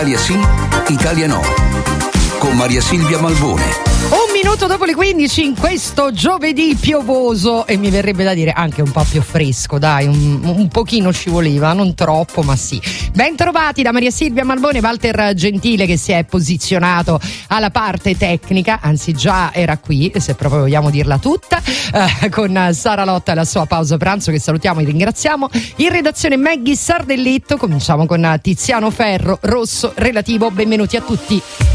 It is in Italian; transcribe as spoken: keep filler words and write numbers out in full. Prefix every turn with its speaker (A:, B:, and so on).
A: Italia sì, Italia no. Con Maria Silvia Malbone.
B: Un minuto dopo le quindici in questo giovedì piovoso e mi verrebbe da dire anche un po' più fresco, dai, un, un pochino scivoleva, non troppo, ma sì. Ben trovati da Maria Silvia Malbone, Walter Gentile che si è posizionato alla parte tecnica, anzi già era qui, se proprio vogliamo dirla tutta, eh, con Sara Lotta e la sua pausa pranzo che salutiamo e ringraziamo. In redazione Maggie Sardelletto, cominciamo con Tiziano Ferro, Rosso Relativo, benvenuti a tutti.